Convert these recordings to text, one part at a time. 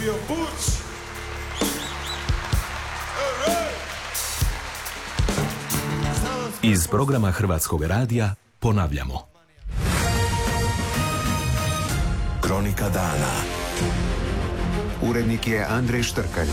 Iz programa Hrvatskog radija ponavljamo. Kronika dana. Urednik je Andrej Štrkalj.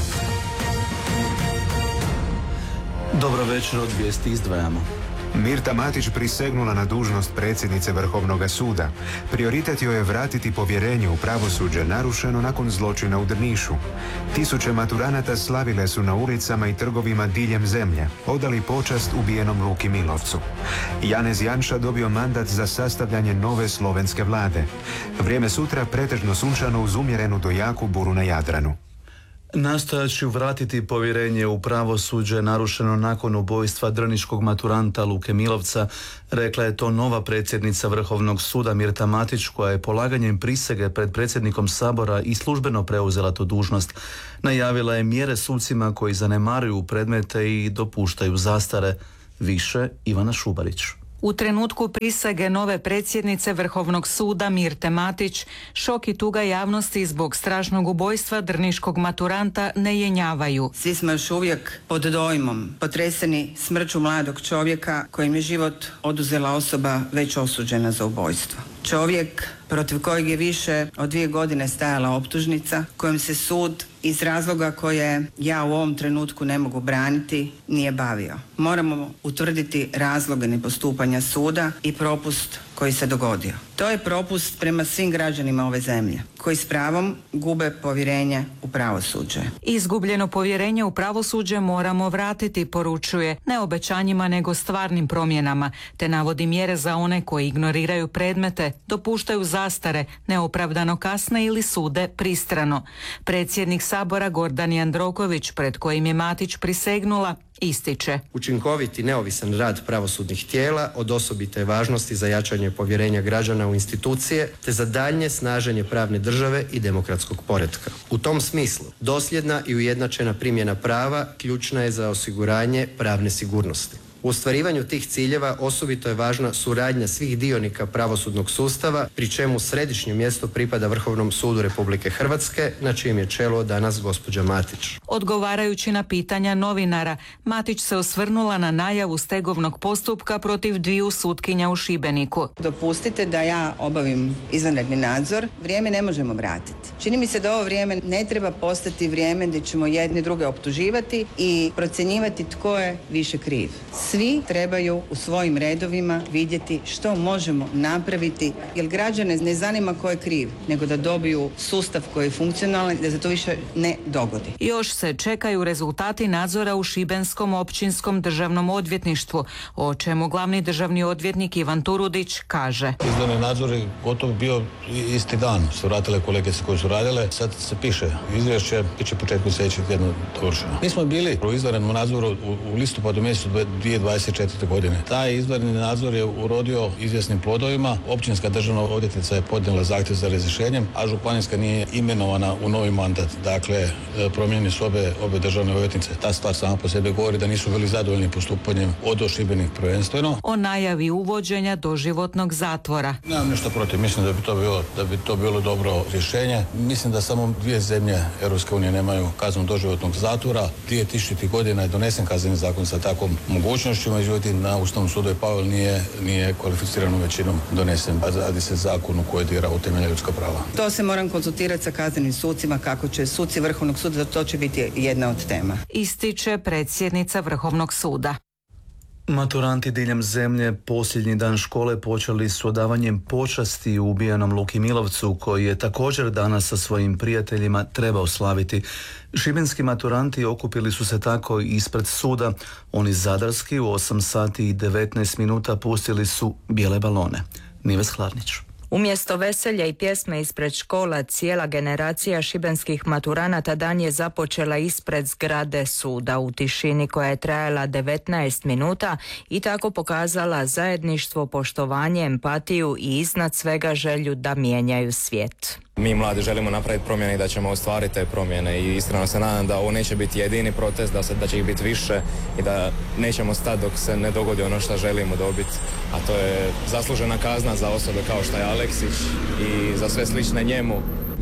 Dobro večer, od vijesti izdvajamo. Mirta Matić prisegnula na dužnost predsjednice Vrhovnog suda. Prioritet joj je vratiti povjerenje u pravosuđe narušeno nakon zločina u Drnišu. Tisuće maturanata slavile su na ulicama i trgovima diljem zemlje, odali počast ubijenom Luki Milovcu. Janez Janša dobio mandat za sastavljanje nove slovenske vlade. Vrijeme sutra pretežno sunčano uz umjerenu do jaku buru na Jadranu. Nastojat ću vratiti povjerenje u pravosuđe narušeno nakon ubojstva drniškog maturanta Luke Milovca, rekla je to nova predsjednica Vrhovnog suda Mirta Matić, koja je polaganjem prisege pred predsjednikom Sabora i službeno preuzela tu dužnost. Najavila je mjere sucima koji zanemaruju predmete i dopuštaju zastare. Više Ivana Šubarić. U trenutku prisege nove predsjednice Vrhovnog suda Mirte Matić, šok i tuga javnosti zbog strašnog ubojstva drniškog maturanta ne jenjavaju. Svi smo još uvijek pod dojmom, potreseni smrću mladog čovjeka kojem je život oduzela osoba već osuđena za ubojstvo. Čovjek protiv kojeg je više od 2 godine stajala optužnica, kojom se sud iz razloga koje ja u ovom trenutku ne mogu braniti nije bavio. Moramo utvrditi razloge nepostupanja suda i propust koji se dogodio. To je propust prema svim građanima ove zemlje, koji s pravom gube povjerenje u pravosuđe. Izgubljeno povjerenje u pravosuđe moramo vratiti, poručuje, ne obećanjima nego stvarnim promjenama, te navodi mjere za one koji ignoriraju predmete, dopuštaju zastare, neopravdano kasne ili sude pristrano. Predsjednik Sabora Gordan Jandroković, pred kojim je Matić prisegnula, ističe: učinkovit i neovisan rad pravosudnih tijela od osobite je važnosti za jačanje povjerenja građana u institucije te za daljnje snaženje pravne države i demokratskog poretka. U tom smislu, dosljedna i ujednačena primjena prava ključna je za osiguranje pravne sigurnosti. U ostvarivanju tih ciljeva osobito je važna suradnja svih dionika pravosudnog sustava, pri čemu središnje mjesto pripada Vrhovnom sudu Republike Hrvatske, na čijem je čelu danas gospođa Matić. Odgovarajući na pitanja novinara, Matić se osvrnula na najavu stegovnog postupka protiv 2 sutkinja u Šibeniku. Dopustite da ja obavim izvanredni nadzor, vrijeme ne možemo vratiti. Čini mi se da ovo vrijeme ne treba postati vrijeme gdje ćemo jedni druge optuživati i procjenjivati tko je više kriv. Svi trebaju u svojim redovima vidjeti što možemo napraviti, jer građane ne zanima ko je kriv, nego da dobiju sustav koji je funkcionalan, da se to više ne dogodi. Još se čekaju rezultati nadzora u Šibenskom općinskom državnom odvjetništvu, o čemu glavni državni odvjetnik Ivan Turudić kaže: izdani nadzor je gotovo bio isti dan, su vratile kolegice koje su radile, sad se piše izvješće, bit će početku sljedećeg tjedna dovršeno. Mi smo bili u izvanrednom nadzoru u listopadu mjesecu 2024. godine. Taj izvanredni nadzor je urodio izvjesnim plodovima. Općinska državna odvjetnica je podnijela zahtjev za razrješenjem, a županijska nije imenovana u novi mandat. Dakle, promijenjene su obe državne odvjetnice. Ta stvar sama po sebi govori da nisu bili zadovoljni postupanjem od Šibenik prvenstveno. O najavi uvođenja doživotnog zatvora. Nemam nešto protiv, mislim da bi to bilo dobro rješenje. Mislim da samo 2 zemlje Europske unije nemaju kaznu doživotnog zatvora. 2000. godina je donesen kazneni zakon sa takvom mogućnošću, međutim na Ustavnom sudu je Pavel nije kvalificiranom većinom donesen. Radi se zakon u koji dira u temeljna ljudska prava. To se moram konzultirati sa kaznenim sucima, kako će suci Vrhovnog suda, to će biti jedna od tema. Ističe predsjednica Vrhovnog suda. Maturanti diljem zemlje posljednji dan škole počeli su odavanjem počasti ubijenom Luki Milovcu, koji je također danas sa svojim prijateljima trebao slaviti. Šibenski maturanti okupili su se tako ispred suda. Oni zadarski u 8 sati i 19 minuta pustili su bijele balone. Nives Hladnić. Umjesto veselja i pjesme ispred škola, cijela generacija šibenskih maturanata dan je započela ispred zgrade suda u tišini koja je trajala 19 minuta i tako pokazala zajedništvo, poštovanje, empatiju i iznad svega želju da mijenjaju svijet. Mi mladi želimo napraviti promjene i da ćemo ostvariti te promjene i iskreno se nadam da ovo neće biti jedini protest, da će ih biti više i da nećemo stati dok se ne dogodi ono što želimo dobiti, a to je zaslužena kazna za osobe kao što je Aleksić i za sve slične njemu.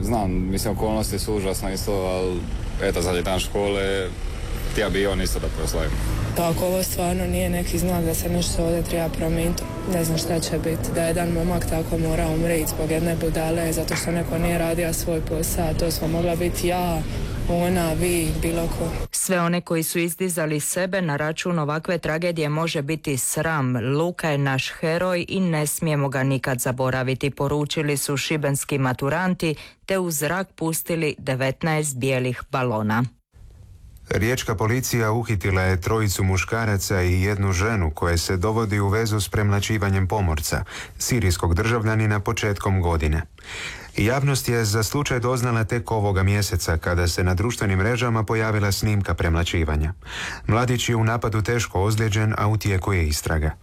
Znam, mislim, okolnosti su užasne isto, ali eto, zadnji dan škole, htio bi i on isto da proslavim. Pa ako ovo stvarno nije neki znak da se nešto ovdje treba promijeniti, ne znam šta će biti. Da jedan momak tako mora umriti zbog jedne budale, zato što neko nije radio svoj posao, to smo mogla biti ja, ona, vi, bilo ko. Sve one koji su izdizali sebe na račun ovakve tragedije može biti sram. Luka je naš heroj i ne smijemo ga nikad zaboraviti, poručili su šibenski maturanti te u zrak pustili 19 bijelih balona. Riječka policija uhitila je 3 muškaraca i 1 ženu koje se dovodi u vezu s premlaćivanjem pomorca, sirijskog državljanina početkom godine. Javnost je za slučaj doznala tek ovoga mjeseca kada se na društvenim mrežama pojavila snimka premlaćivanja. Mladić je u napadu teško ozlijeđen, a u tijeku je istraga.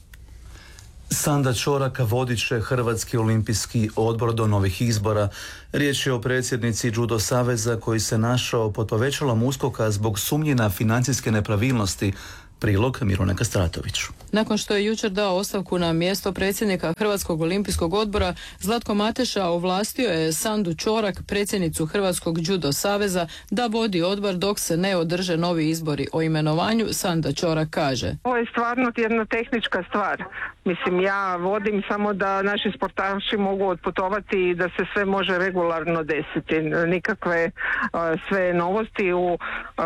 Sanda Ćorak vodit će Hrvatski olimpijski odbor do novih izbora. Riječ je o predsjednici Judo saveza koji se našao pod povećalom USKOK-a zbog sumnji na financijske nepravilnosti. Prilog Mirone Kastratović. Nakon što je jučer dao ostavku na mjesto predsjednika Hrvatskog olimpijskog odbora, Zlatko Mateša ovlastio je Sandu Ćorak, predsjednicu Hrvatskog judo saveza, da vodi odbor dok se ne održe novi izbori. O imenovanju Sanda Ćorak kaže: Ovo je stvarno jedna tehnička stvar. Mislim, ja vodim samo da naši sportaši mogu otputovati i da se sve može regularno desiti. Nikakve sve novosti u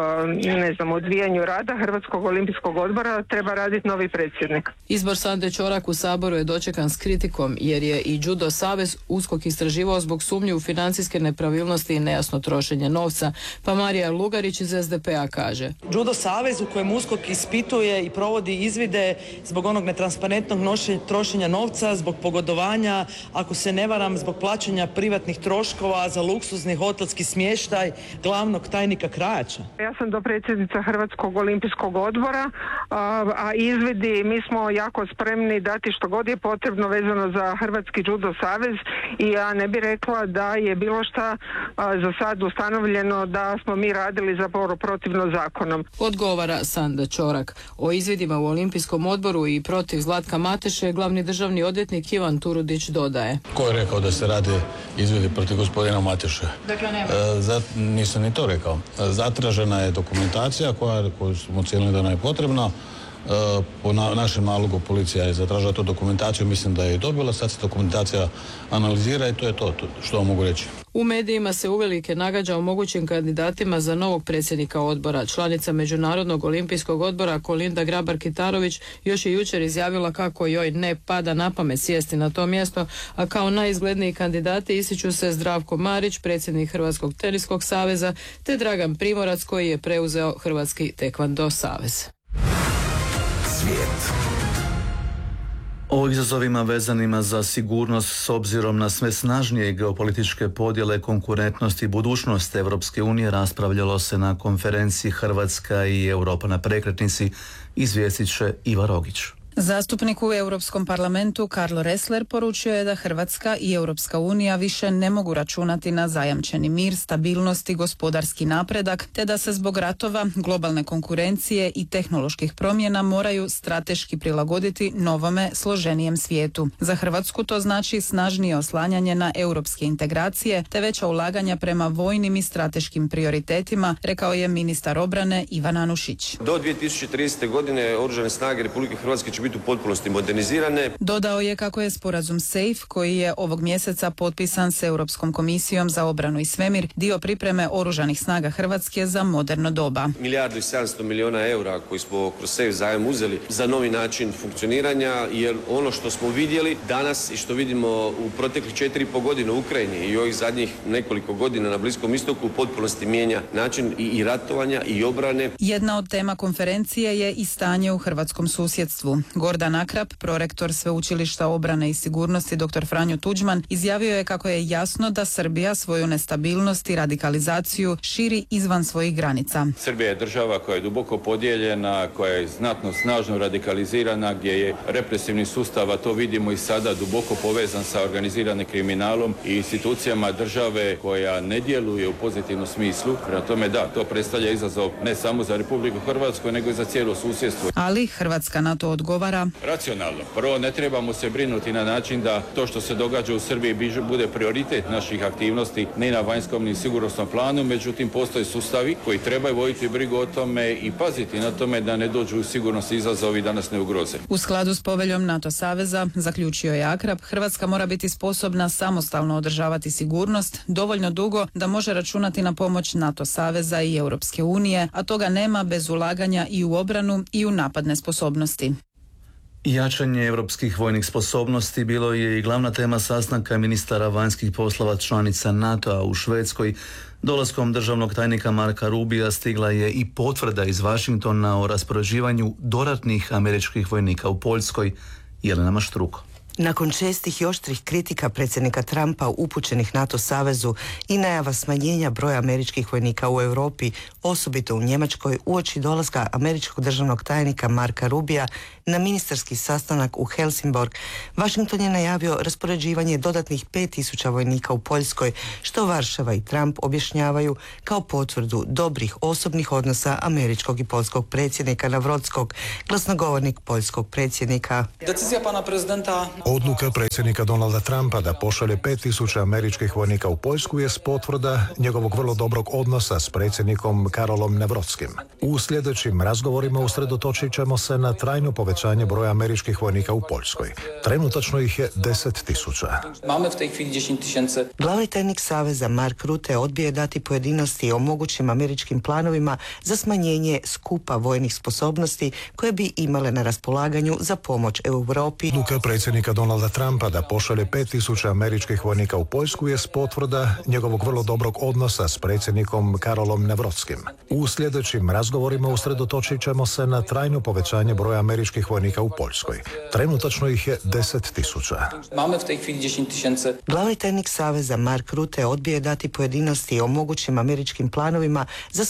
odvijanju rada Hrvatskog olimpijskog odbora treba raditi novi predsjednik. Izbor Sande Ćorak u Saboru je dočekan s kritikom jer je i Judo savez USKOK istraživao zbog sumnje u financijske nepravilnosti i nejasno trošenje novca. Pa Marija Lugarić iz SDP-a kaže: Judo savez u kojem USKOK ispituje i provodi izvide zbog onog netransparentnog trošenja novca, zbog pogodovanja, ako se ne varam, zbog plaćanja privatnih troškova za luksuzni hotelski smještaj glavnog tajnika Krajača. Ja sam dopredsjednica Hrvatskog olimpijskog odbora, a izvidi, mi smo jako spremni dati što god je potrebno vezano za Hrvatski judo savez i ja ne bih rekla da je bilo šta za sad ustanovljeno da smo mi radili zapravo protivno zakonom. Odgovara Sanda Ćorak. O izvidima u Olimpijskom odboru i protiv Zlatka Mateše glavni državni odvjetnik Ivan Turudić dodaje: Ko je rekao da se radi izvidi protiv gospodina Mateše? Dakle, nema. Nisam ni to rekao. Zatražena je dokumentacija koju smo ocijenili da nam je potrebna. Po našem nalogu policija je zatražila tu dokumentaciju, mislim da je i dobila, sad se dokumentacija analizira i to je to što vam mogu reći. U medijima se uvelike nagađa o mogućim kandidatima za novog predsjednika odbora. Članica Međunarodnog olimpijskog odbora Kolinda Grabar-Kitarović još je jučer izjavila kako joj ne pada na pamet sjesti na to mjesto, a kao najizgledniji kandidati ističu se Zdravko Marić, predsjednik Hrvatskog teniskog saveza, te Dragan Primorac koji je preuzeo Hrvatski tekvando savez. Svijet. O izazovima vezanima za sigurnost s obzirom na sve snažnije geopolitičke podjele, konkurentnost i budućnost Europske unije raspravljalo se na konferenciji Hrvatska i Europa na prekretnici, izvijestit će Iva Rogić. Zastupnik u Europskom parlamentu Karlo Ressler poručio je da Hrvatska i Europska unija više ne mogu računati na zajamčeni mir, stabilnost i gospodarski napredak, te da se zbog ratova, globalne konkurencije i tehnoloških promjena moraju strateški prilagoditi novome, složenijem svijetu. Za Hrvatsku to znači snažnije oslanjanje na europske integracije, te veća ulaganja prema vojnim i strateškim prioritetima, rekao je ministar obrane Ivan Anušić. Do 2030. godine Oružane snage Republike Hrvatske će biti u potpunosti modernizirane. Dodao je kako je sporazum SAFE, koji je ovog mjeseca potpisan s Europskom komisijom za obranu i svemir, dio pripreme Oružanih snaga Hrvatske za moderno doba. 1,7 milijardi eura koji smo kroz SAFE zajam uzeli za novi način funkcioniranja, jer ono što smo vidjeli danas i što vidimo u proteklih 4,5 godine u Ukrajini i ovih zadnjih nekoliko godina na Bliskom istoku u potpunosti mijenja način i ratovanja i obrane. Jedna od tema konferencije je i stanje u hrvatskom susjedstvu. Gordan Akrap, prorektor Sveučilišta obrane i sigurnosti dr. Franjo Tuđman, izjavio je kako je jasno da Srbija svoju nestabilnost i radikalizaciju širi izvan svojih granica. Srbija je država koja je duboko podijeljena, koja je znatno snažno radikalizirana, gdje je represivni sustav, a to vidimo i sada, duboko povezan sa organiziranim kriminalom i institucijama države koja ne djeluje u pozitivnom smislu. Prema tome da, to predstavlja izazov ne samo za Republiku Hrvatsku, nego i za cijelo susjedstvo. Ali Hrvatska na to odgovara odgovara. Racionalno. Prvo, ne trebamo se brinuti na način da to što se događa u Srbiji bude prioritet naših aktivnosti, ne na vanjskom ni sigurnosnom planu, međutim postoje sustavi koji trebaju voditi brigu o tome i paziti na tome da ne dođu u sigurnosni izazovi da nas ne ugroze. U skladu s poveljom NATO saveza, zaključio je Akrap, Hrvatska mora biti sposobna samostalno održavati sigurnost dovoljno dugo da može računati na pomoć NATO saveza i Europske unije, a toga nema bez ulaganja i u obranu i u napadne sposobnosti. Jačanje europskih vojnih sposobnosti bilo je i glavna tema sastanka ministara vanjskih poslova članica NATO-a u Švedskoj. Dolaskom državnog tajnika Marka Rubija stigla je i potvrda iz Washingtona o raspoređivanju dodatnih američkih vojnika u Poljskoj. Jelena Maštruko. Nakon čestih i oštrih kritika predsjednika Trumpa upućenih NATO savezu i najava smanjenja broja američkih vojnika u Europi, osobito u Njemačkoj, uoči dolaska američkog državnog tajnika Marka Rubija na ministarski sastanak u Helsingborg, Washington je najavio raspoređivanje dodatnih 5000 vojnika u Poljskoj, što Varšava i Trump objašnjavaju kao potvrdu dobrih osobnih odnosa američkog i poljskog predsjednika Navrodskog, glasnogovornik poljskog predsjednika. Decyzja pana prezydenta. Odluka predsjednika Donalda Trumpa da pošalje 5000 američkih vojnika u Poljsku je potvrda njegovog vrlo dobrog odnosa s predsjednikom Karolom Navrodskim. U sljedećim razgovorima usredotočit ćemo se na trajno povećanje broja američkih vojnika u Poljskoj. Trenutačno ih je 10.000. Mamy w tej chwili 10.000. Glavni tajnik saveza Mark Rutte odbije dati pojedinosti o mogućim američkim planovima za smanjenje skupa vojnih sposobnosti koje bi imale na raspolaganju za pomoć Europi. Odluka predsjednika Donalda Trumpa da pošalje 5000 američkih vojnika u Poljsku je potvrda njegovog vrlo dobrog odnosa s predsjednikom Karolom Navrodskim. U sljedećim razgovorima usredotočit ćemo se na trajno povećanje broja američkih vojnika u Poljskoj. Trenutačno ih je 10.000. Mamy w tej chwili 10.000. Glavni tajnik saveza Mark Rutte odbije dati pojedinosti o mogućim američkim planovima za